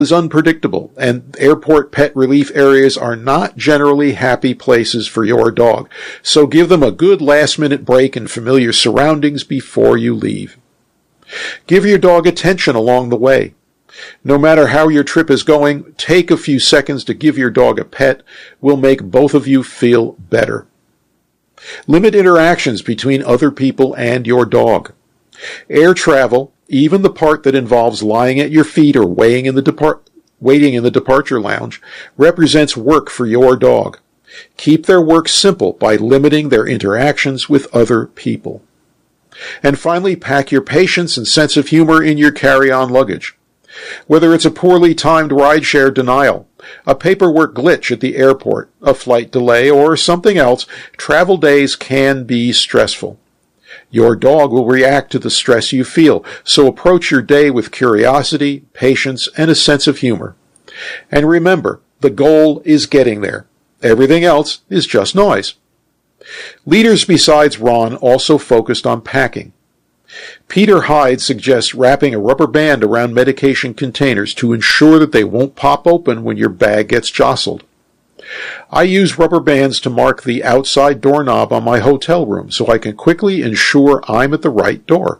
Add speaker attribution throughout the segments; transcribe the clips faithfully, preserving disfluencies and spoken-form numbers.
Speaker 1: is unpredictable, and airport pet relief areas are not generally happy places for your dog. So give them a good last-minute break in familiar surroundings before you leave. Give your dog attention along the way. No matter how your trip is going, take a few seconds to give your dog a pet will make both of you feel better. Limit interactions between other people and your dog. Air travel, even the part that involves lying at your feet or waiting in the depart- waiting in the departure lounge, represents work for your dog. Keep their work simple by limiting their interactions with other people. And finally, pack your patience and sense of humor in your carry-on luggage. Whether it's a poorly timed rideshare denial, a paperwork glitch at the airport, a flight delay, or something else, travel days can be stressful. Your dog will react to the stress you feel, so approach your day with curiosity, patience, and a sense of humor. And remember, the goal is getting there. Everything else is just noise. Leaders besides Ron also focused on packing. Peter Hyde suggests wrapping a rubber band around medication containers to ensure that they won't pop open when your bag gets jostled. I use rubber bands to mark the outside doorknob on my hotel room so I can quickly ensure I'm at the right door.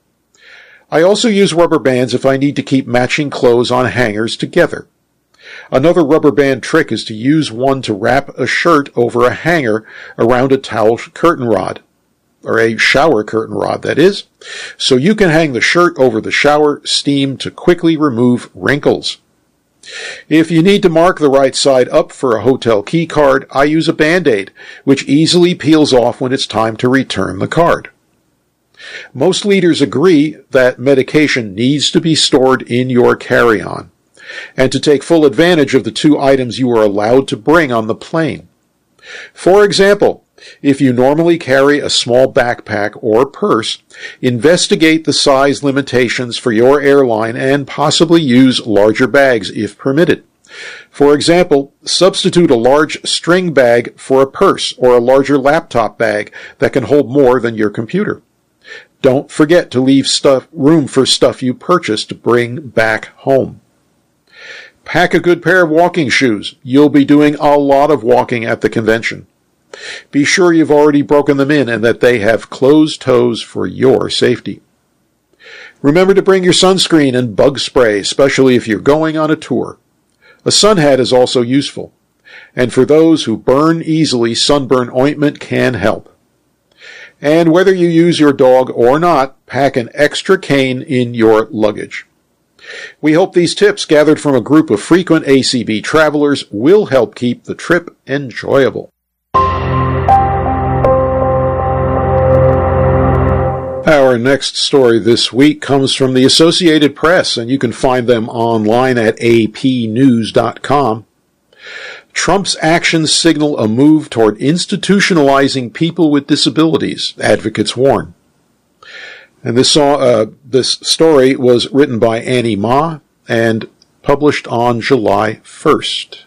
Speaker 1: I also use rubber bands if I need to keep matching clothes on hangers together. Another rubber band trick is to use one to wrap a shirt over a hanger around a towel curtain rod, or a shower curtain rod, that is, so you can hang the shirt over the shower steam to quickly remove wrinkles. If you need to mark the right side up for a hotel key card, I use a Band-Aid, which easily peels off when it's time to return the card. Most leaders agree that medication needs to be stored in your carry-on, and to take full advantage of the two items you are allowed to bring on the plane. For example, if you normally carry a small backpack or purse, investigate the size limitations for your airline and possibly use larger bags if permitted. For example, substitute a large string bag for a purse or a larger laptop bag that can hold more than your computer. Don't forget to leave stuff, room for stuff you purchased to bring back home. Pack a good pair of walking shoes. You'll be doing a lot of walking at the convention. Be sure you've already broken them in and that they have closed toes for your safety. Remember to bring your sunscreen and bug spray, especially if you're going on a tour. A sun hat is also useful. And for those who burn easily, sunburn ointment can help. And whether you use your dog or not, pack an extra cane in your luggage. We hope these tips, gathered from a group of frequent A C B travelers, will help keep the trip enjoyable. Our next story this week comes from the Associated Press, and you can find them online at a p news dot com. Trump's actions signal a move toward institutionalizing people with disabilities, advocates warn. And this, saw, uh, this story was written by Annie Ma and published on July first.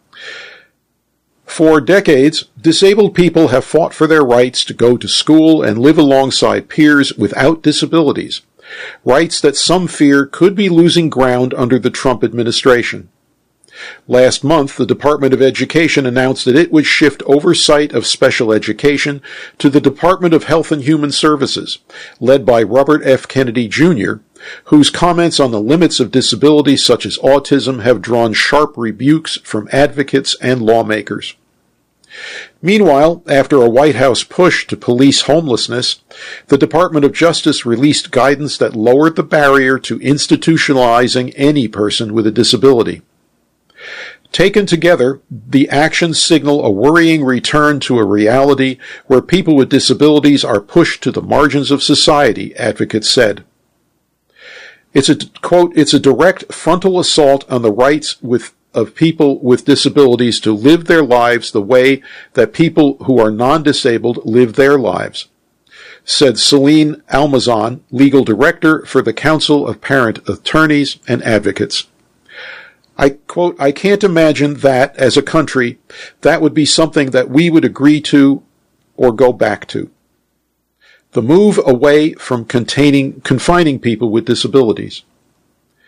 Speaker 1: For decades, disabled people have fought for their rights to go to school and live alongside peers without disabilities, rights that some fear could be losing ground under the Trump administration. Last month, the Department of Education announced that it would shift oversight of special education to the Department of Health and Human Services, led by Robert F. Kennedy Junior, whose comments on the limits of disabilities such as autism have drawn sharp rebukes from advocates and lawmakers. Meanwhile, after a White House push to police homelessness, the Department of Justice released guidance that lowered the barrier to institutionalizing any person with a disability. Taken together, the actions signal a worrying return to a reality where people with disabilities are pushed to the margins of society, advocates said. It's a, quote, it's a direct frontal assault on the rights with, of people with disabilities to live their lives the way that people who are non-disabled live their lives, said Celine Almazan, legal director for the Council of Parent Attorneys and Advocates. I quote, I can't imagine that, as a country, that would be something that we would agree to or go back to. The move away from containing, confining people with disabilities.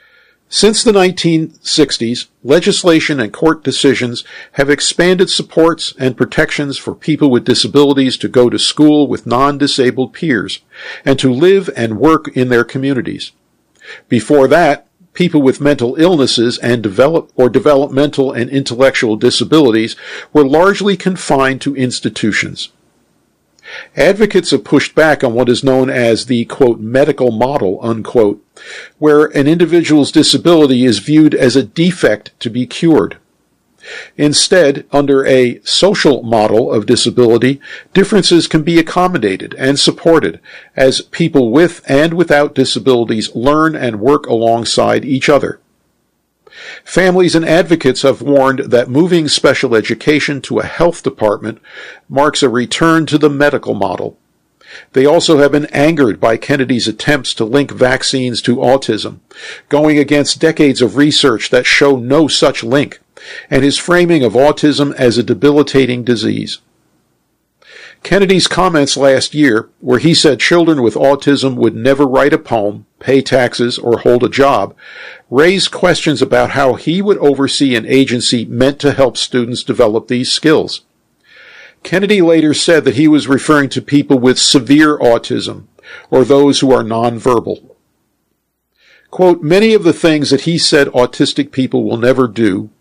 Speaker 1: Since the nineteen sixties, legislation and court decisions have expanded supports and protections for people with disabilities to go to school with non-disabled peers and to live and work in their communities. Before that, people with mental illnesses and develop or developmental and intellectual disabilities were largely confined to institutions. Advocates have pushed back on what is known as the, quote, medical model, unquote, where an individual's disability is viewed as a defect to be cured. Instead, under a social model of disability, differences can be accommodated and supported as people with and without disabilities learn and work alongside each other. Families and advocates have warned that moving special education to a health department marks a return to the medical model. They also have been angered by Kennedy's attempts to link vaccines to autism, going against decades of research that show no such link, and his framing of autism as a debilitating disease. Kennedy's comments last year, where he said children with autism would never write a poem, pay taxes, or hold a job, raised questions about how he would oversee an agency meant to help students develop these skills. Kennedy later said that he was referring to people with severe autism, or those who are nonverbal. Quote, many of the things that he said autistic people will never do,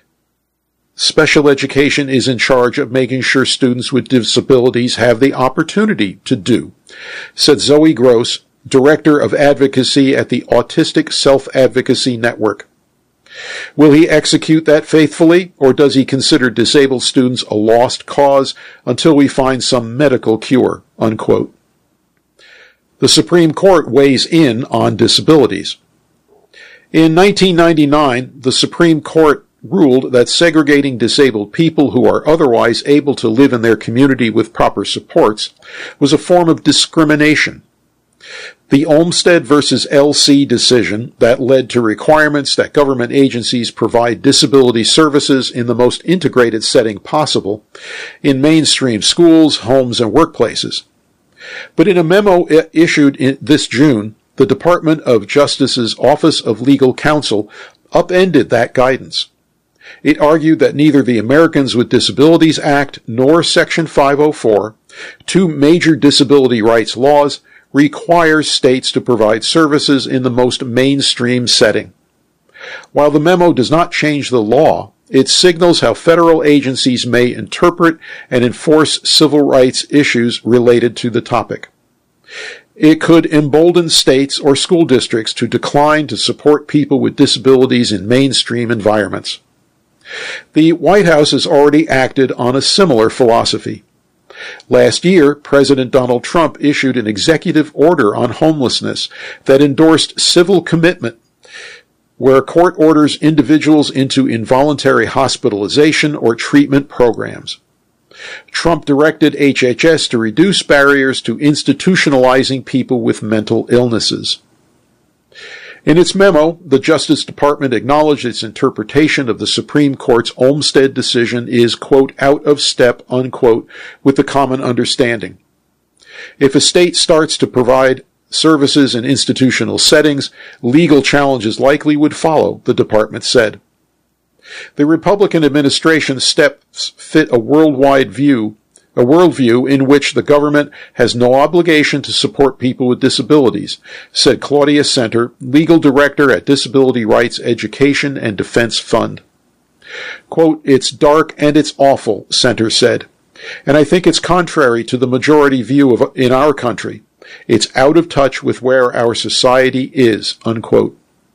Speaker 1: special education is in charge of making sure students with disabilities have the opportunity to do, said Zoe Gross, Director of Advocacy at the Autistic Self-Advocacy Network. Will he execute that faithfully, or does he consider disabled students a lost cause until we find some medical cure, unquote. The Supreme Court weighs in on disabilities. In nineteen ninety-nine, the Supreme Court ruled that segregating disabled people who are otherwise able to live in their community with proper supports was a form of discrimination. The Olmstead versus L C decision that led to requirements that government agencies provide disability services in the most integrated setting possible in mainstream schools, homes, and workplaces. But in a memo issued in this June, the Department of Justice's Office of Legal Counsel upended that guidance. It argued that neither the Americans with Disabilities Act nor Section five oh four, two major disability rights laws, requires states to provide services in the most mainstream setting. While the memo does not change the law, it signals how federal agencies may interpret and enforce civil rights issues related to the topic. It could embolden states or school districts to decline to support people with disabilities in mainstream environments. The White House has already acted on a similar philosophy. Last year, President Donald Trump issued an executive order on homelessness that endorsed civil commitment, where court orders individuals into involuntary hospitalization or treatment programs. Trump directed H H S to reduce barriers to institutionalizing people with mental illnesses. In its memo, the Justice Department acknowledged its interpretation of the Supreme Court's Olmstead decision is, quote, out of step, unquote, with the common understanding. If a state starts to provide services in institutional settings, legal challenges likely would follow, the department said. The Republican administration's steps fit a worldwide view a worldview in which the government has no obligation to support people with disabilities, said Claudia Center, legal director at Disability Rights Education and Defense Fund. Quote, it's dark and it's awful, Center said, and I think it's contrary to the majority view of in our country. It's out of touch with where our society is, unquote.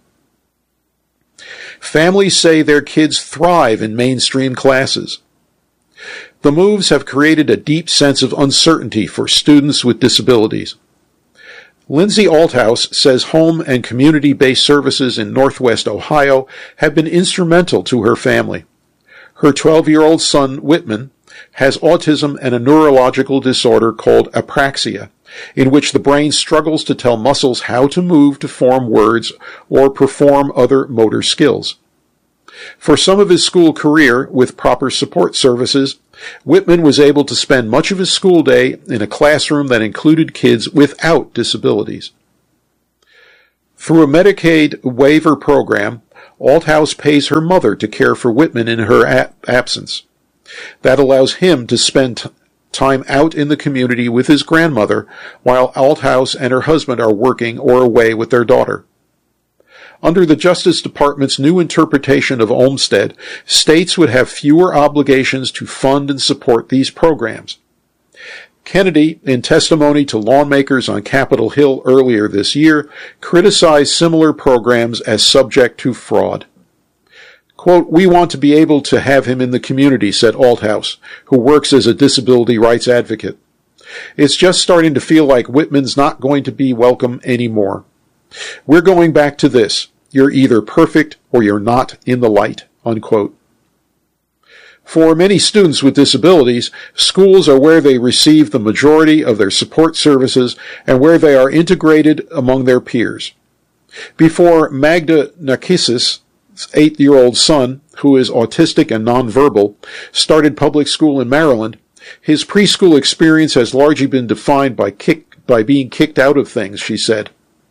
Speaker 1: Families say their kids thrive in mainstream classes. The moves have created a deep sense of uncertainty for students with disabilities. Lindsay Althouse says home and community-based services in Northwest Ohio have been instrumental to her family. Her twelve-year-old son, Whitman, has autism and a neurological disorder called apraxia, in which the brain struggles to tell muscles how to move to form words or perform other motor skills. For some of his school career, with proper support services, Whitman was able to spend much of his school day in a classroom that included kids without disabilities. Through a Medicaid waiver program, Althouse pays her mother to care for Whitman in her a- absence. That allows him to spend t- time out in the community with his grandmother while Althouse and her husband are working or away with their daughter. Under the Justice Department's new interpretation of Olmstead, states would have fewer obligations to fund and support these programs. Kennedy, in testimony to lawmakers on Capitol Hill earlier this year, criticized similar programs as subject to fraud. Quote, "We want to be able to have him in the community," said Althouse, who works as a disability rights advocate. "It's just starting to feel like Whitman's not going to be welcome anymore. We're going back to this. You're either perfect or you're not in the light," unquote. For many students with disabilities, schools are where they receive the majority of their support services and where they are integrated among their peers. Before Magda Narcissus' eight-year-old son, who is autistic and nonverbal, started public school in Maryland, his preschool experience has largely been defined by kick, by being kicked out of things, she said.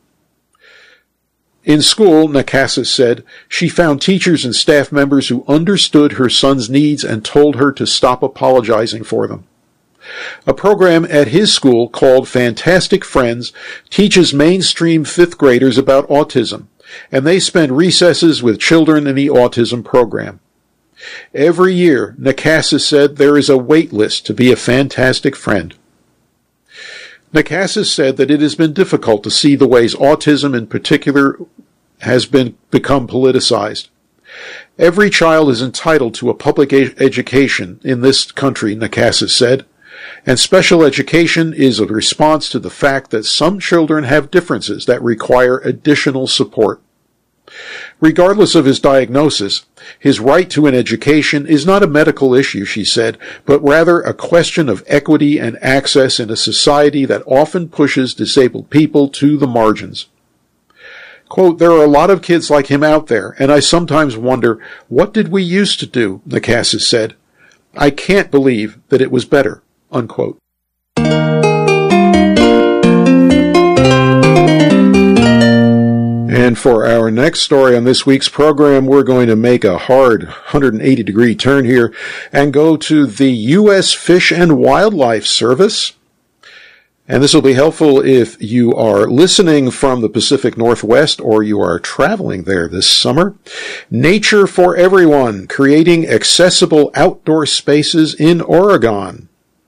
Speaker 1: In school, Narcissus said, she found teachers and staff members who understood her son's needs and told her to stop apologizing for them. A program at his school called Fantastic Friends teaches mainstream fifth graders about autism, and they spend recesses with children in the autism program. Every year, Narcissus said, there is a wait list to be a fantastic friend. Narcissus said that it has been difficult to see the ways autism in particular has been become politicized. Every child is entitled to a public ed- education in this country, Narcissus said, and special education is a response to the fact that some children have differences that require additional support. Regardless of his diagnosis, his right to an education is not a medical issue, she said, but rather a question of equity and access in a society that often pushes disabled people to the margins. Quote, "There are a lot of kids like him out there, and I sometimes wonder, what did we used to do?" Narcissus said. "I can't believe that it was better," unquote. And for our next story on this week's program, we're going to make a hard one hundred eighty degree turn here and go to the U S Fish and Wildlife Service. And this will be helpful if you are listening from the Pacific Northwest or you are traveling there this summer. Nature for Everyone, Creating Accessible Outdoor Spaces in Oregon.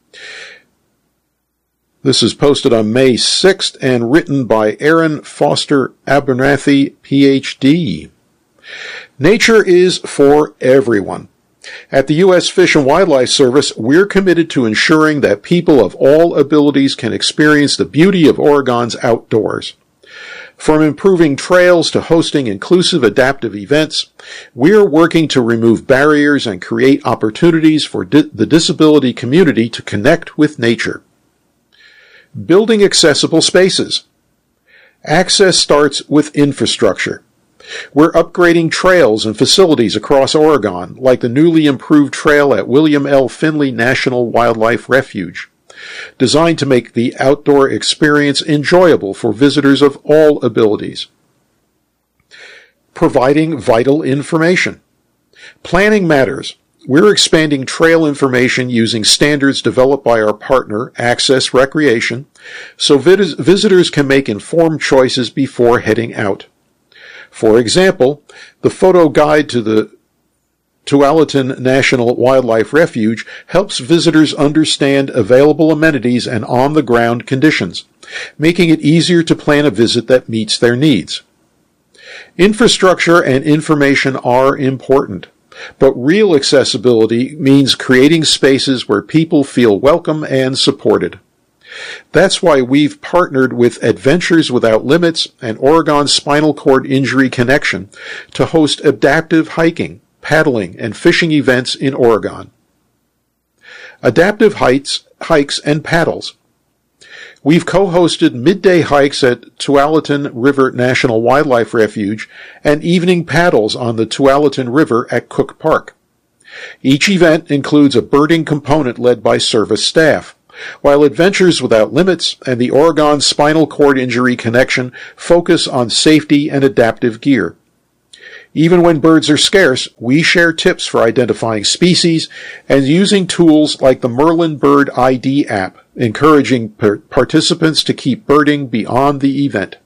Speaker 1: This is posted on May sixth and written by Aaron Foster Abernathy, P H D. Nature is for everyone. At the U S Fish and Wildlife Service, we're committed to ensuring that people of all abilities can experience the beauty of Oregon's outdoors. From improving trails to hosting inclusive adaptive events, we're working to remove barriers and create opportunities for di- the disability community to connect with nature. Building accessible spaces. Access starts with infrastructure. We're upgrading trails and facilities across Oregon, like the newly improved trail at William L. Finley National Wildlife Refuge, designed to make the outdoor experience enjoyable for visitors of all abilities. Providing vital information. Planning matters. We're expanding trail information using standards developed by our partner, Access Recreation, so vis- visitors can make informed choices before heading out. For example, the photo guide to the Tualatin National Wildlife Refuge helps visitors understand available amenities and on-the-ground conditions, making it easier to plan a visit that meets their needs. Infrastructure and information are important. But real accessibility means creating spaces where people feel welcome and supported. That's why we've partnered with Adventures Without Limits and Oregon Spinal Cord Injury Connection to host adaptive hiking, paddling, and fishing events in Oregon. Adaptive hikes, hikes and paddles. We've co-hosted midday hikes at Tualatin River National Wildlife Refuge and evening paddles on the Tualatin River at Cook Park. Each event includes a birding component led by service staff, while Adventures Without Limits and the Oregon Spinal Cord Injury Connection focus on safety and adaptive gear. Even when birds are scarce, we share tips for identifying species and using tools like the Merlin Bird I D app, encouraging per- participants to keep birding beyond the event.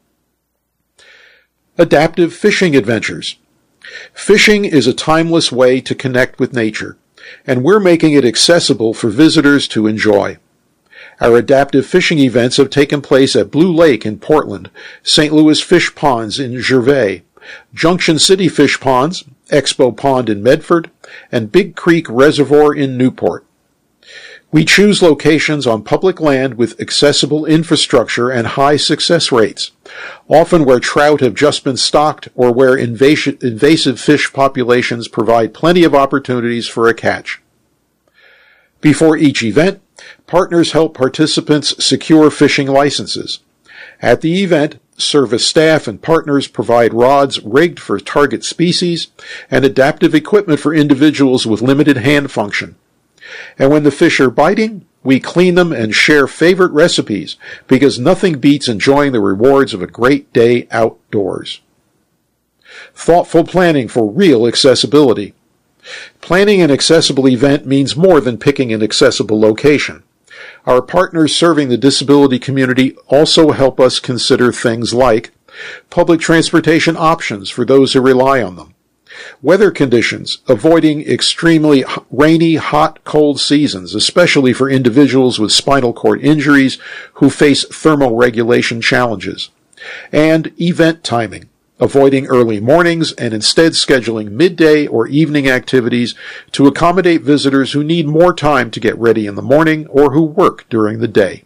Speaker 1: Adaptive fishing adventures. Fishing is a timeless way to connect with nature, and we're making it accessible for visitors to enjoy. Our adaptive fishing events have taken place at Blue Lake in Portland, Saint Louis Fish Ponds in Gervais, Junction City Fish Ponds, Expo Pond in Medford, and Big Creek Reservoir in Newport. We choose locations on public land with accessible infrastructure and high success rates, often where trout have just been stocked or where invasive, invasive fish populations provide plenty of opportunities for a catch. Before each event, partners help participants secure fishing licenses. At the event, service staff and partners provide rods rigged for target species and adaptive equipment for individuals with limited hand function. And when the fish are biting, we clean them and share favorite recipes because nothing beats enjoying the rewards of a great day outdoors. Thoughtful planning for real accessibility. Planning an accessible event means more than picking an accessible location. Our partners serving the disability community also help us consider things like public transportation options for those who rely on them, weather conditions, avoiding extremely rainy, hot, cold seasons, especially for individuals with spinal cord injuries who face thermoregulation challenges, and event timing, avoiding early mornings and instead scheduling midday or evening activities to accommodate visitors who need more time to get ready in the morning or who work during the day.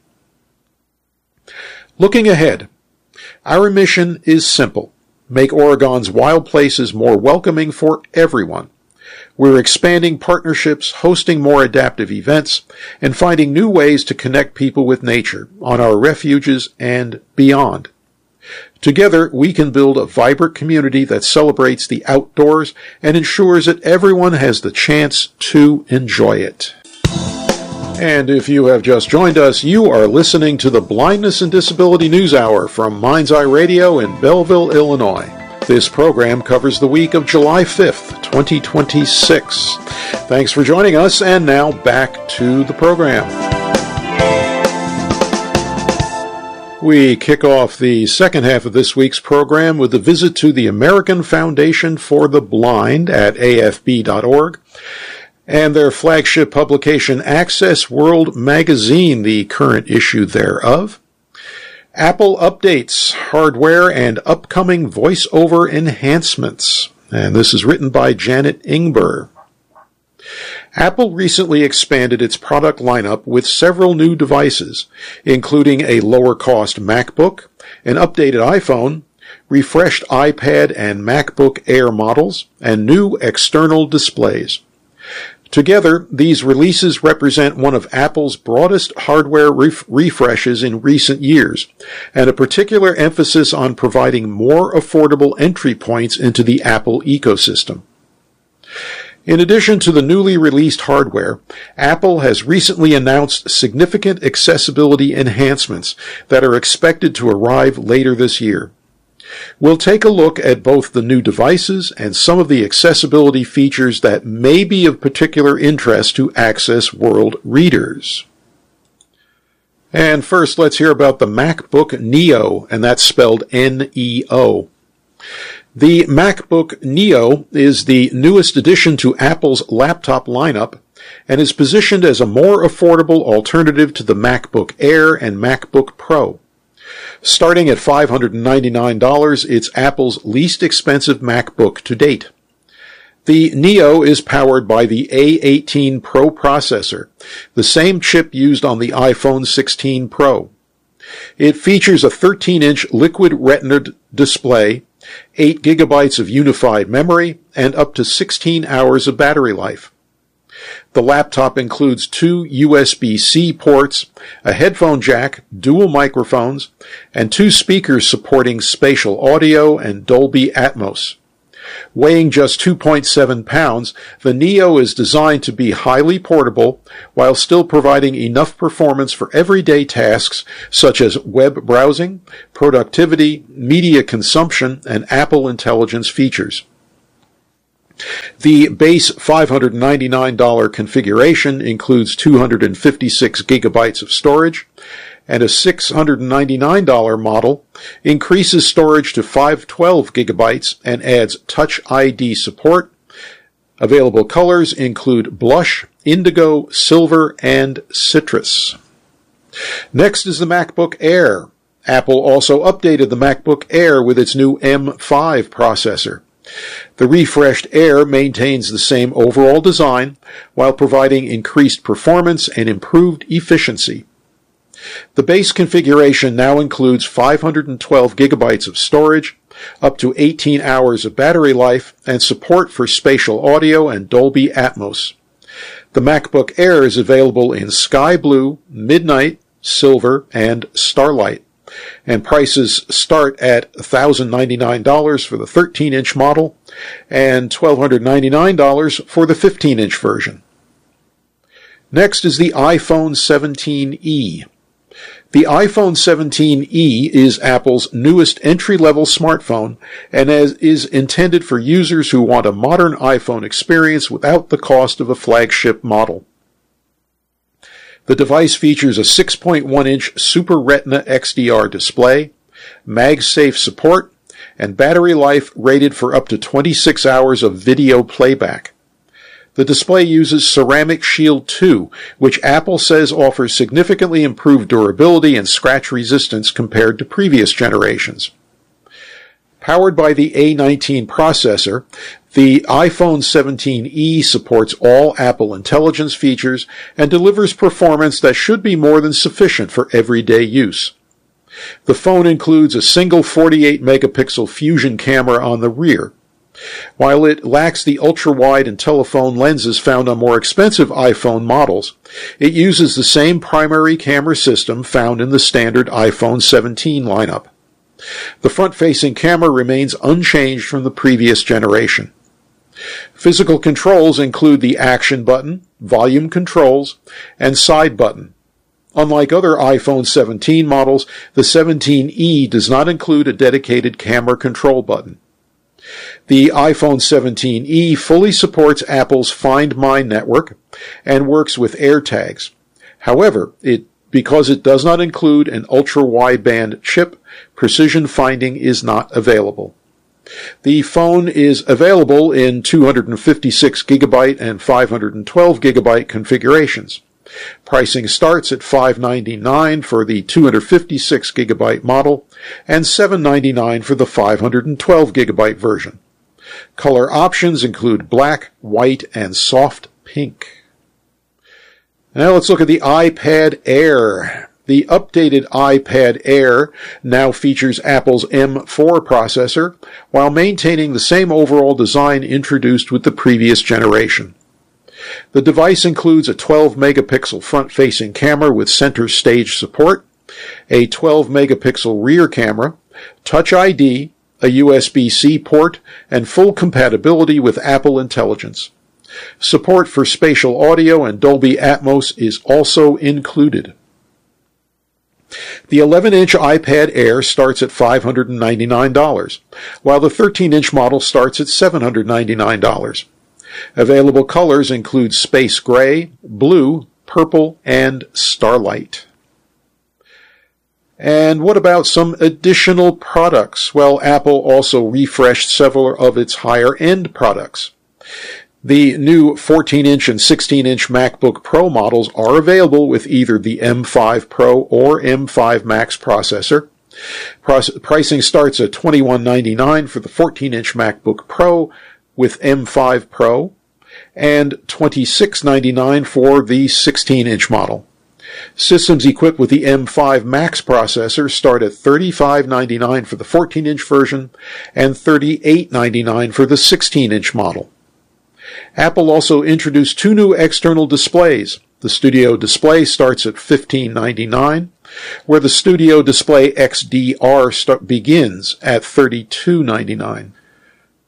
Speaker 1: Looking ahead, our mission is simple. Make Oregon's wild places more welcoming for everyone. We're expanding partnerships, hosting more adaptive events, and finding new ways to connect people with nature on our refuges and beyond. Together, we can build a vibrant community that celebrates the outdoors and ensures that everyone has the chance to enjoy it. And if you have just joined us, you are listening to the Blindness and Disability News Hour from Mind's Eye Radio in Belleville, Illinois. This program covers the week of July fifth, twenty twenty-six. Thanks for joining us, and now back to the program. We kick off the second half of this week's program with a visit to the American Foundation for the Blind at A F B dot org and their flagship publication Access World Magazine, the current issue thereof. Apple updates, hardware, and upcoming voice-over enhancements. And this is written by Janet Ingber. Apple recently expanded its product lineup with several new devices, including a lower-cost MacBook, an updated iPhone, refreshed iPad and MacBook Air models, and new external displays. Together, these releases represent one of Apple's broadest hardware ref- refreshes in recent years, and a particular emphasis on providing more affordable entry points into the Apple ecosystem. In addition to the newly released hardware, Apple has recently announced significant accessibility enhancements that are expected to arrive later this year. We'll take a look at both the new devices and some of the accessibility features that may be of particular interest to Access World readers. And first, let's hear about the MacBook Neo, and that's spelled N E O. The MacBook Neo is the newest addition to Apple's laptop lineup and is positioned as a more affordable alternative to the MacBook Air and MacBook Pro. Starting at five hundred ninety-nine dollars, it's Apple's least expensive MacBook to date. The Neo is powered by the A eighteen Pro processor, the same chip used on the iPhone sixteen Pro. It features a thirteen inch liquid retina display, eight gigabytes of unified memory, and up to sixteen hours of battery life. The laptop includes two U S B C ports, a headphone jack, dual microphones, and two speakers supporting spatial audio and Dolby Atmos. Weighing just two point seven pounds, the Neo is designed to be highly portable while still providing enough performance for everyday tasks such as web browsing, productivity, media consumption, and Apple Intelligence features. The base five hundred ninety-nine dollars configuration includes two hundred fifty-six gigabytes of storage, and a six hundred ninety-nine dollars model increases storage to five hundred twelve gigabytes and adds Touch I D support. Available colors include blush, indigo, silver, and citrus. Next is the MacBook Air. Apple also updated the MacBook Air with its new M five processor. The refreshed Air maintains the same overall design while providing increased performance and improved efficiency. The base configuration now includes five hundred twelve gigabytes of storage, up to eighteen hours of battery life, and support for spatial audio and Dolby Atmos. The MacBook Air is available in Sky Blue, Midnight, Silver, and Starlight, and prices start at one thousand ninety-nine dollars for the thirteen-inch model and one thousand two hundred ninety-nine dollars for the fifteen-inch version. Next is the iPhone seventeen e. The iPhone seventeen e is Apple's newest entry-level smartphone and as is intended for users who want a modern iPhone experience without the cost of a flagship model. The device features a six point one inch Super Retina X D R display, MagSafe support, and battery life rated for up to twenty-six hours of video playback. The display uses Ceramic Shield two, which Apple says offers significantly improved durability and scratch resistance compared to previous generations. Powered by the A nineteen processor, the iPhone seventeen e supports all Apple Intelligence features and delivers performance that should be more than sufficient for everyday use. The phone includes a single forty-eight megapixel Fusion camera on the rear. While it lacks the ultra-wide and telephone lenses found on more expensive iPhone models, it uses the same primary camera system found in the standard iPhone seventeen lineup. The front-facing camera remains unchanged from the previous generation. Physical controls include the action button, volume controls, and side button. Unlike other iPhone seventeen models, the seventeen e does not include a dedicated camera control button. The iPhone seventeen e fully supports Apple's Find My network and works with AirTags. However, it, because it does not include an ultra-wideband chip, precision finding is not available. The phone is available in two hundred fifty-six gigabyte and five hundred twelve gigabyte configurations. Pricing starts at five hundred ninety-nine dollars for the two hundred fifty-six gigabyte model and seven hundred ninety-nine dollars for the five hundred twelve gigabyte version. Color options include black, white, and soft pink. Now let's look at the iPad Air. The updated iPad Air now features Apple's M four processor while maintaining the same overall design introduced with the previous generation. The device includes a twelve megapixel front-facing camera with center stage support, a twelve megapixel rear camera, Touch I D, a U S B C port, and full compatibility with Apple Intelligence. Support for spatial audio and Dolby Atmos is also included. The eleven-inch iPad Air starts at five hundred ninety-nine dollars, while the thirteen-inch model starts at seven hundred ninety-nine dollars. Available colors include space gray, blue, purple, and starlight. And what about some additional products? Well, Apple also refreshed several of its higher-end products. The new fourteen-inch and sixteen-inch MacBook Pro models are available with either the M five Pro or M five Max processor. Pricing starts at twenty-one ninety-nine for the fourteen-inch MacBook Pro with M five Pro and twenty-six ninety-nine for the sixteen-inch model. Systems equipped with the M five Max processor start at thirty-five ninety-nine for the fourteen-inch version and thirty-eight ninety-nine for the sixteen-inch model. Apple also introduced two new external displays. The Studio Display starts at fifteen ninety-nine, where the Studio Display X D R start, begins at thirty-two ninety-nine.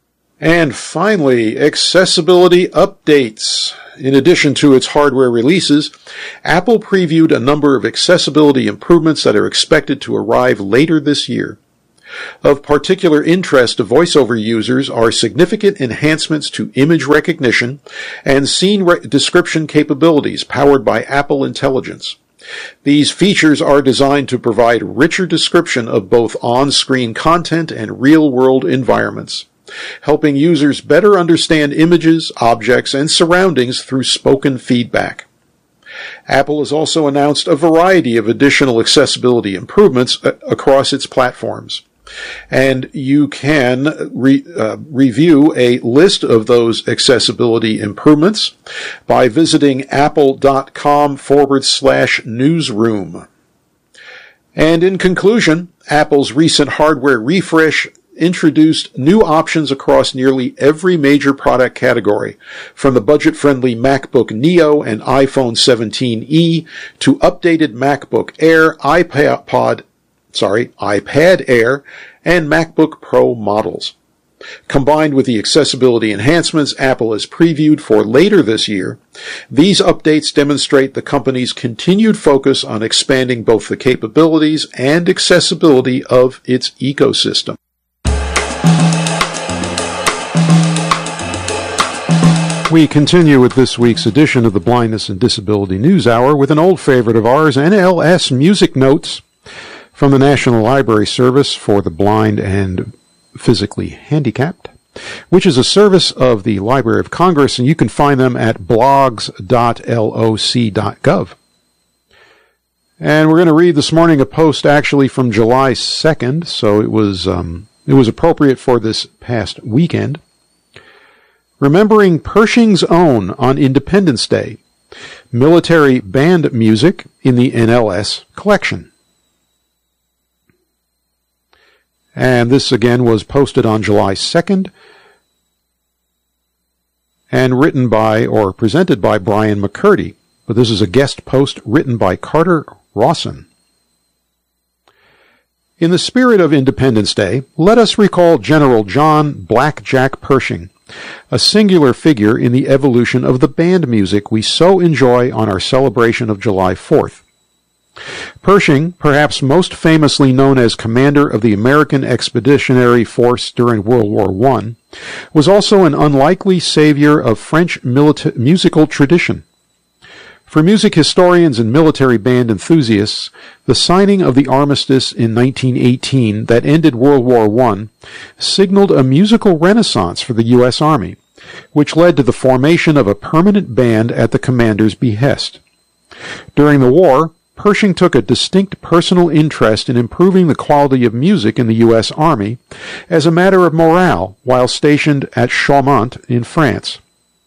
Speaker 1: And finally, accessibility updates. In addition to its hardware releases, Apple previewed a number of accessibility improvements that are expected to arrive later this year. Of particular interest to VoiceOver users are significant enhancements to image recognition and scene re- description capabilities powered by Apple Intelligence. These features are designed to provide richer description of both on-screen content and real-world environments, helping users better understand images, objects, and surroundings through spoken feedback. Apple has also announced a variety of additional accessibility improvements a- across its platforms. And you can re, uh, review a list of those accessibility improvements by visiting apple.com forward slash newsroom. And in conclusion, Apple's recent hardware refresh introduced new options across nearly every major product category, from the budget-friendly MacBook Neo and iPhone seventeen e to updated MacBook Air, iPod sorry, iPad Air, and MacBook Pro models. Combined with the accessibility enhancements Apple has previewed for later this year, these updates demonstrate the company's continued focus on expanding both the capabilities and accessibility of its ecosystem. We continue with this week's edition of the Blindness and Disability News Hour with an old favorite of ours, N L S Music Notes, from the National Library Service for the Blind and Physically Handicapped, which is a service of the Library of Congress, and you can find them at blogs dot L O C dot gov. And we're going to read this morning a post actually from July second, so it was um, it was appropriate for this past weekend. Remembering Pershing's Own on Independence Day, military band music in the N L S collection. And this again was posted on July second and written by or presented by Brian McCurdy. But this is a guest post written by Carter Rawson. In the spirit of Independence Day, let us recall General John Blackjack Pershing, a singular figure in the evolution of the band music we so enjoy on our celebration of July fourth. Pershing, perhaps most famously known as commander of the American Expeditionary Force during World War One, was also an unlikely savior of French milita- musical tradition. For music historians and military band enthusiasts, the signing of the armistice in nineteen eighteen that ended World War One signaled a musical renaissance for the U S Army, which led to the formation of a permanent band at the commander's behest. During the war, Pershing took a distinct personal interest in improving the quality of music in the U S Army as a matter of morale while stationed at Chaumont in France.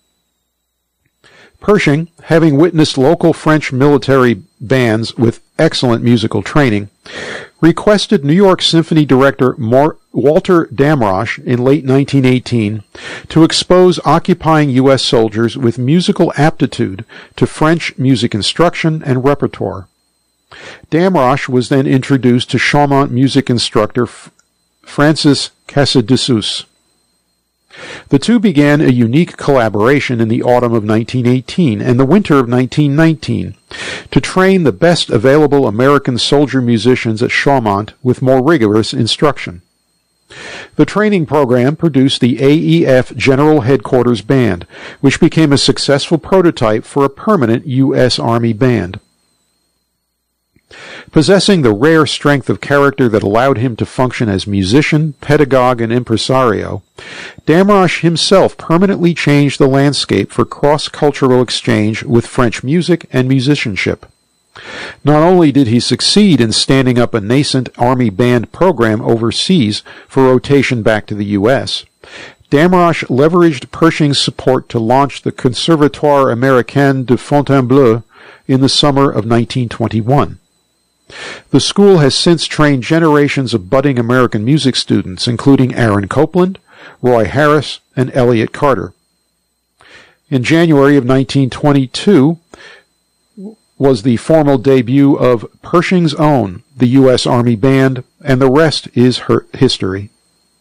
Speaker 1: Pershing, having witnessed local French military bands with excellent musical training, requested New York Symphony director Mar- Walter Damrosch in late nineteen eighteen to expose occupying U S soldiers with musical aptitude to French music instruction and repertoire. Damrosch was then introduced to Chaumont music instructor F- Francis Casadessus. The two began a unique collaboration in the autumn of nineteen eighteen and the winter of nineteen nineteen to train the best available American soldier musicians at Chaumont with more rigorous instruction. The training program produced the A E F General Headquarters Band, which became a successful prototype for a permanent U S Army band. Possessing the rare strength of character that allowed him to function as musician, pedagogue, and impresario, Damrosch himself permanently changed the landscape for cross-cultural exchange with French music and musicianship. Not only did he succeed in standing up a nascent Army band program overseas for rotation back to the U S, Damrosch leveraged Pershing's support to launch the Conservatoire Américain de Fontainebleau in the summer of nineteen twenty-one. The school has since trained generations of budding American music students, including Aaron Copland, Roy Harris, and Elliott Carter. In January of nineteen twenty-two was the formal debut of Pershing's Own, the U S Army Band, and the rest is her history.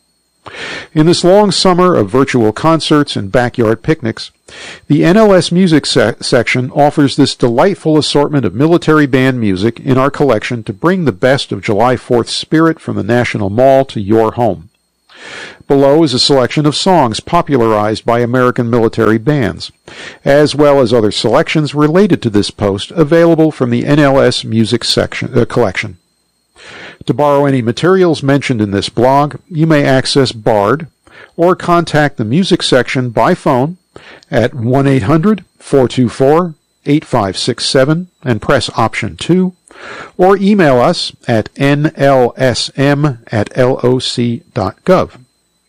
Speaker 1: In this long summer of virtual concerts and backyard picnics, the N L S Music se- section offers this delightful assortment of military band music in our collection to bring the best of July fourth spirit from the National Mall to your home. Below is a selection of songs popularized by American military bands, as well as other selections related to this post available from the N L S Music section, uh, collection. To borrow any materials mentioned in this blog, you may access Bard or contact the music section by phone at one eight hundred, four two four, eight five six seven and press option two, or email us at n l s m at l o c dot gov.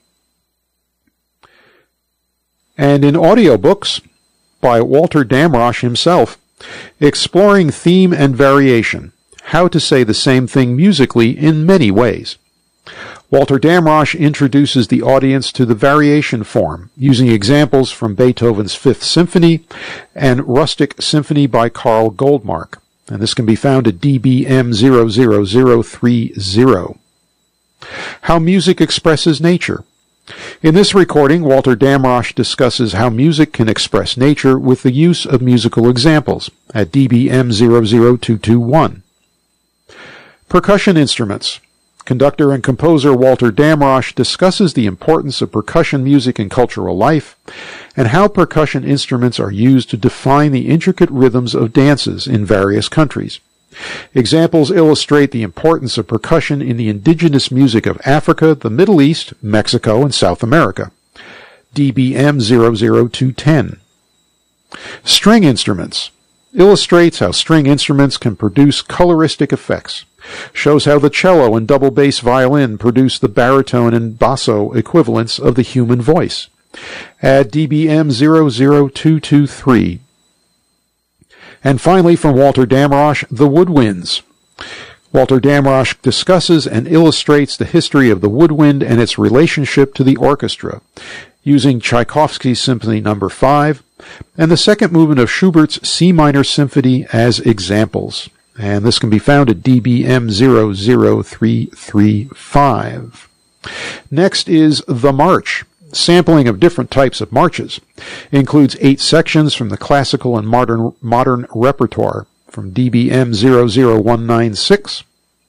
Speaker 1: And in audiobooks, by Walter Damrosch himself, Exploring Theme and Variation, How to Say the Same Thing Musically in Many Ways. Walter Damrosch introduces the audience to the variation form, using examples from Beethoven's Fifth Symphony and Rustic Symphony by Carl Goldmark. And this can be found at D B M zero zero zero three zero. How Music Expresses Nature. In this recording, Walter Damrosch discusses how music can express nature with the use of musical examples at D B M zero zero two two one. Percussion instruments. Conductor and composer Walter Damrosch discusses the importance of percussion music in cultural life and how percussion instruments are used to define the intricate rhythms of dances in various countries. Examples illustrate the importance of percussion in the indigenous music of Africa, the Middle East, Mexico, and South America. D B M zero zero two one zero. String instruments. Illustrates how string instruments can produce coloristic effects. Shows how the cello and double bass violin produce the baritone and basso equivalents of the human voice. Add D B M zero zero two two three. And finally, from Walter Damrosch, The Woodwinds. Walter Damrosch discusses and illustrates the history of the woodwind and its relationship to the orchestra, using Tchaikovsky's Symphony Number five and the second movement of Schubert's C minor symphony as examples. And this can be found at D B M zero zero three three five. Next is The March. Sampling of different types of marches. Includes eight sections from the classical and modern modern repertoire from D B M zero zero one nine six.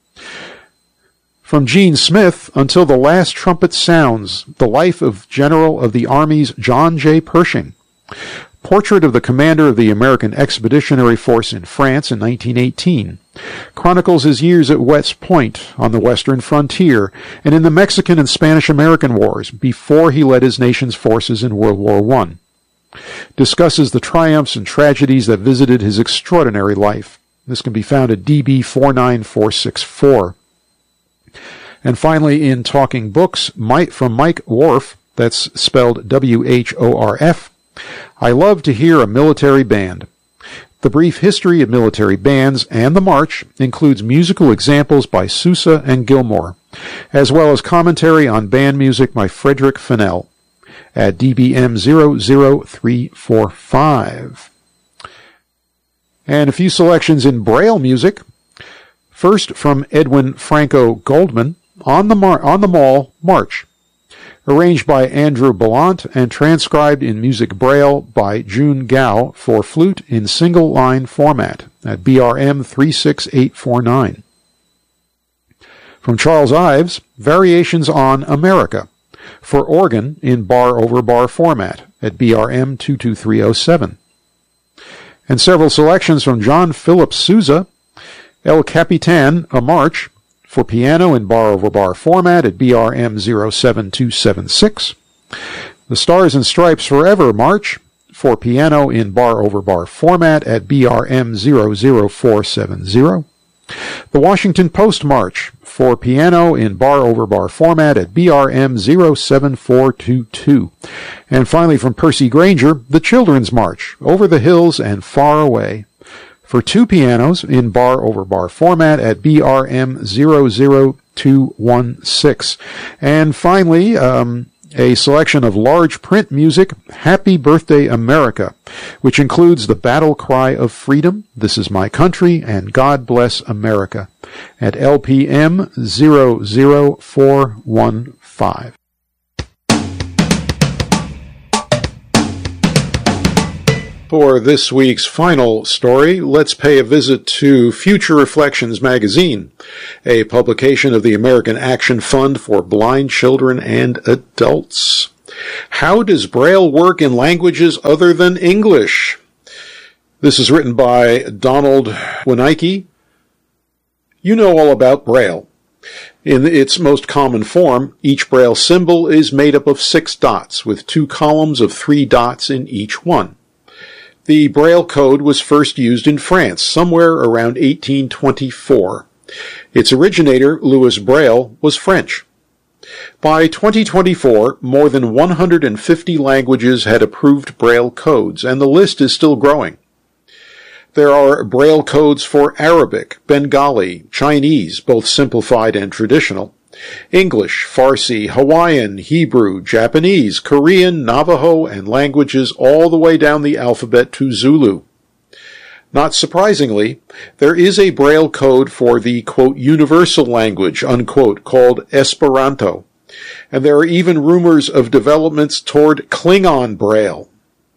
Speaker 1: From Gene Smith, Until the Last Trumpet Sounds, The Life of General of the Army's John J. Pershing. Portrait of the commander of the American Expeditionary Force in France in nineteen eighteen. Chronicles his years at West Point on the western frontier and in the Mexican and Spanish-American Wars before he led his nation's forces in World War One. Discusses the triumphs and tragedies that visited his extraordinary life. This can be found at D B four nine four six four. And finally, in Talking Books, Mike, from Mike Whorf, that's spelled W H O R F, I Love to Hear a Military Band. The Brief History of Military Bands and the March includes musical examples by Sousa and Gilmore, as well as commentary on band music by Frederick Fennell at D B M zero zero three four five. And a few selections in Braille music. First, from Edwin Franco Goldman, On the, Mar- on the Mall, March. Arranged by Andrew Ballant and transcribed in Music Braille by June Gao for flute in single-line format at B R M three six eight four nine. From Charles Ives, Variations on America for organ in bar-over-bar format at B R M two two three oh seven. And several selections from John Philip Sousa, El Capitan, a March, for piano in bar-over-bar format at B R M zero seven two seven six. The Stars and Stripes Forever March for piano in bar-over-bar format at B R M zero zero four seven zero. The Washington Post March for piano in bar-over-bar format at B R M zero seven four two two. And finally, from Percy Granger, The Children's March, Over the Hills and Far Away, for two pianos in bar-over-bar format at B R M zero zero two one six. And finally, um, a selection of large print music, Happy Birthday America, which includes the Battle Cry of Freedom, This Is My Country, and God Bless America, at L P M zero zero four one five. For this week's final story, let's pay a visit to Future Reflections magazine, a publication of the American Action Fund for Blind Children and Adults. How does Braille work in languages other than English? This is written by Donald Winicky. You know all about Braille. In its most common form, each Braille symbol is made up of six dots, with two columns of three dots in each one. The Braille code was first used in France, somewhere around eighteen twenty-four. Its originator, Louis Braille, was French. By twenty twenty-four, more than one hundred fifty languages had approved Braille codes, and the list is still growing. There are Braille codes for Arabic, Bengali, Chinese, both simplified and traditional, English, Farsi, Hawaiian, Hebrew, Japanese, Korean, Navajo, and languages all the way down the alphabet to Zulu. Not surprisingly, there is a Braille code for the, quote, universal language, unquote, called Esperanto, and there are even rumors of developments toward Klingon Braille.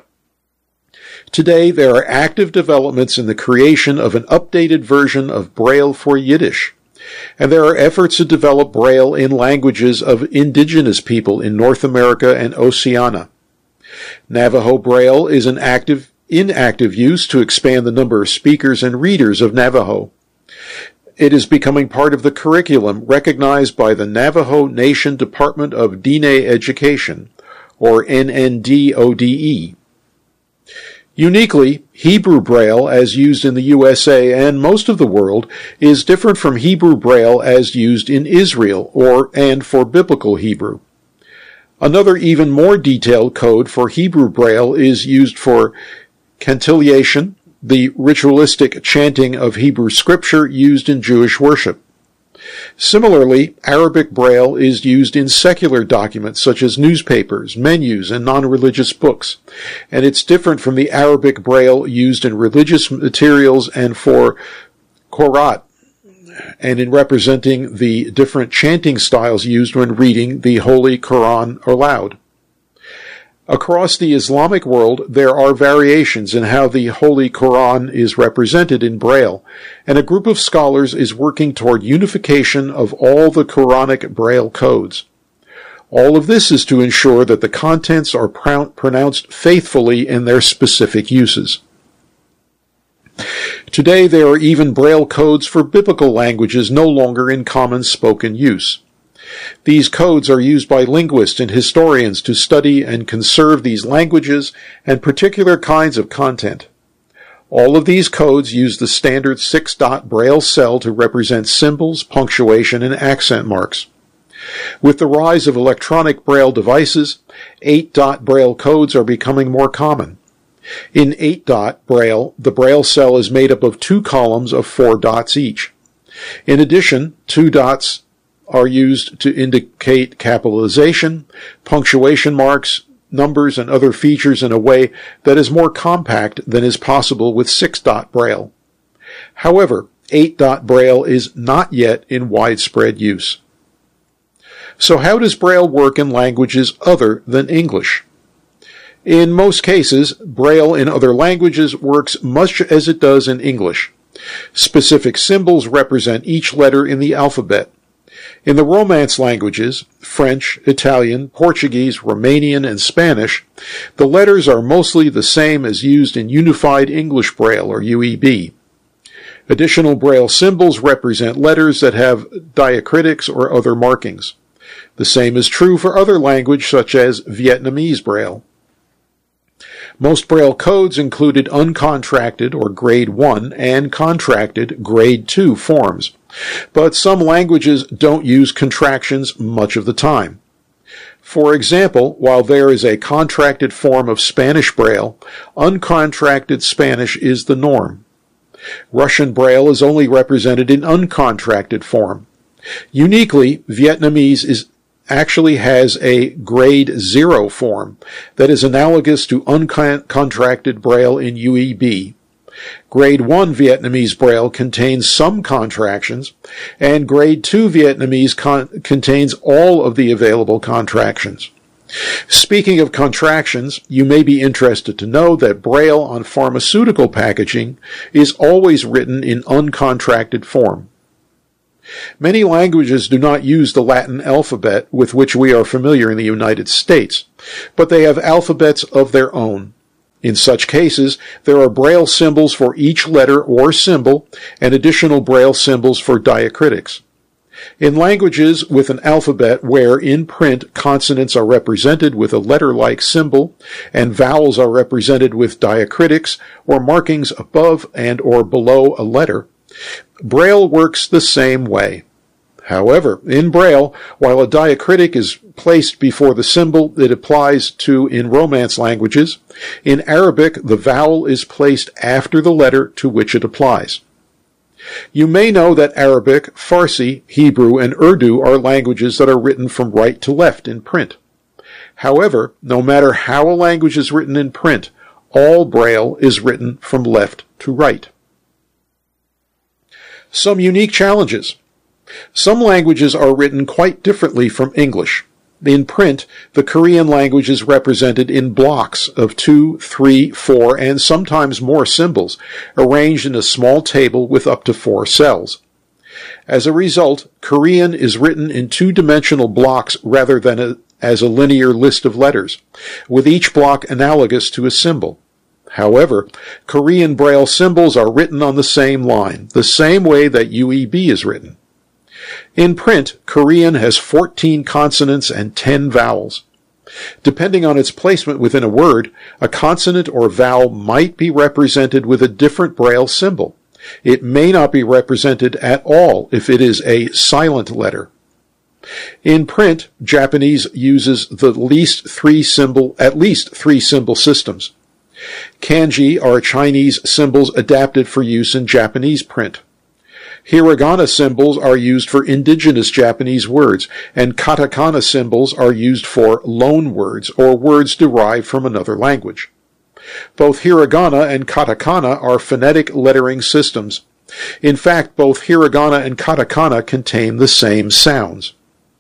Speaker 1: Today, there are active developments in the creation of an updated version of Braille for Yiddish, and there are efforts to develop Braille in languages of indigenous people in North America and Oceania. Navajo Braille is an active, in active use to expand the number of speakers and readers of Navajo. It is becoming part of the curriculum recognized by the Navajo Nation Department of Diné Education, or N N D O D E. Uniquely, Hebrew Braille, as used in the U S A and most of the world, is different from Hebrew Braille as used in Israel or and for Biblical Hebrew. Another even more detailed code for Hebrew Braille is used for cantillation, the ritualistic chanting of Hebrew scripture used in Jewish worship. Similarly, Arabic Braille is used in secular documents such as newspapers, menus, and non-religious books, and it's different from the Arabic Braille used in religious materials and for Qur'an, and in representing the different chanting styles used when reading the Holy Quran aloud. Across the Islamic world, there are variations in how the Holy Quran is represented in Braille, and a group of scholars is working toward unification of all the Quranic Braille codes. All of this is to ensure that the contents are pr- pronounced faithfully in their specific uses. Today, there are even Braille codes for biblical languages no longer in common spoken use. These codes are used by linguists and historians to study and conserve these languages and particular kinds of content. All of these codes use the standard six-dot Braille cell to represent symbols, punctuation, and accent marks. With the rise of electronic Braille devices, eight-dot Braille codes are becoming more common. In eight-dot Braille, the Braille cell is made up of two columns of four dots each. In addition, two dots are used to indicate capitalization, punctuation marks, numbers, and other features in a way that is more compact than is possible with six-dot Braille. However, eight-dot Braille is not yet in widespread use. So how does Braille work in languages other than English? In most cases, Braille in other languages works much as it does in English. Specific symbols represent each letter in the alphabet. In the Romance languages, French, Italian, Portuguese, Romanian, and Spanish, the letters are mostly the same as used in Unified English Braille, or U E B. Additional Braille symbols represent letters that have diacritics or other markings. The same is true for other languages such as Vietnamese Braille. Most Braille codes included uncontracted or grade one and contracted grade two forms, but some languages don't use contractions much of the time. For example, while there is a contracted form of Spanish Braille, uncontracted Spanish is the norm. Russian Braille is only represented in uncontracted form. Uniquely, Vietnamese is actually has a grade zero form that is analogous to uncontracted Braille in U E B. Grade one Vietnamese Braille contains some contractions, and Grade two Vietnamese con- contains all of the available contractions. Speaking of contractions, you may be interested to know that Braille on pharmaceutical packaging is always written in uncontracted form. Many languages do not use the Latin alphabet with which we are familiar in the United States, but they have alphabets of their own. In such cases, there are Braille symbols for each letter or symbol and additional Braille symbols for diacritics. In languages with an alphabet where in print consonants are represented with a letter-like symbol and vowels are represented with diacritics or markings above and or below a letter, Braille works the same way. However, in Braille, while a diacritic is placed before the symbol it applies to in Romance languages, in Arabic the vowel is placed after the letter to which it applies. You may know that Arabic, Farsi, Hebrew, and Urdu are languages that are written from right to left in print. However, no matter how a language is written in print, all Braille is written from left to right. Some unique challenges. Some languages are written quite differently from English. In print, the Korean language is represented in blocks of two, three, four, and sometimes more symbols, arranged in a small table with up to four cells. As a result, Korean is written in two-dimensional blocks rather than a, as a linear list of letters, with each block analogous to a symbol. However, Korean Braille symbols are written on the same line, the same way that U E B is written. In print, Korean has fourteen consonants and ten vowels. Depending on its placement within a word, a consonant or vowel might be represented with a different Braille symbol. It may not be represented at all if it is a silent letter. In print, Japanese uses the least three symbol, at least three symbol systems. Kanji are Chinese symbols adapted for use in Japanese print. Hiragana symbols are used for indigenous Japanese words, and katakana symbols are used for loan words or words derived from another language. Both hiragana and katakana are phonetic lettering systems. In fact, both hiragana and katakana contain the same sounds.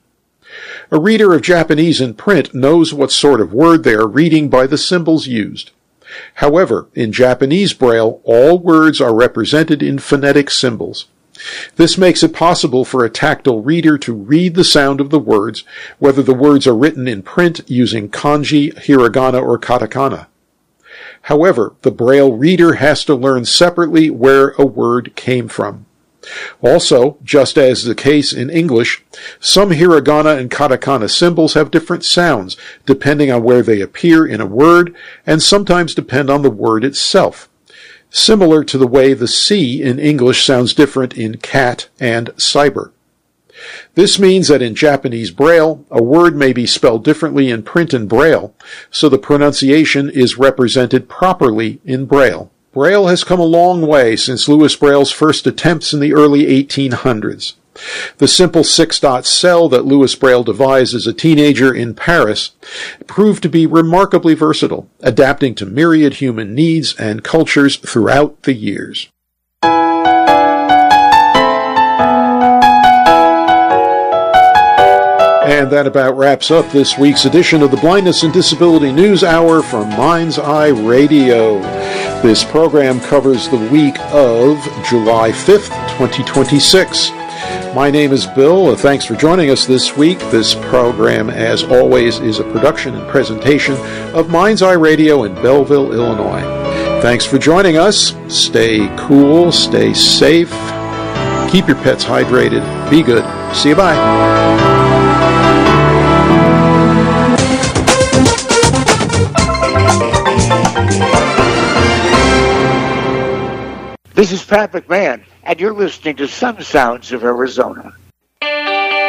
Speaker 1: A reader of Japanese in print knows what sort of word they are reading by the symbols used. However, in Japanese Braille, all words are represented in phonetic symbols. This makes it possible for a tactile reader to read the sound of the words, whether the words are written in print using kanji, hiragana, or katakana. However, the Braille reader has to learn separately where a word came from. Also, just as the case in English, some hiragana and katakana symbols have different sounds depending on where they appear in a word and sometimes depend on the word itself, similar to the way the C in English sounds different in cat and cyber. This means that in Japanese Braille, a word may be spelled differently in print and Braille, so the pronunciation is represented properly in Braille. Braille has come a long way since Louis Braille's first attempts in the early eighteen hundreds. The simple six-dot cell that Louis Braille devised as a teenager in Paris proved to be remarkably versatile, adapting to myriad human needs and cultures throughout the years. And that about wraps up this week's edition of the Blindness and Disability News Hour from Mind's Eye Radio. This program covers the week of July fifth, twenty twenty-six. My name is Bill. Thanks for joining us this week. This program, as always, is a production and presentation of Mind's Eye Radio in Belleville, Illinois. Thanks for joining us. Stay cool, stay safe, keep your pets hydrated, be good. See you, bye.
Speaker 2: This is Pat McMahon, and you're listening to Some Sounds of Arizona.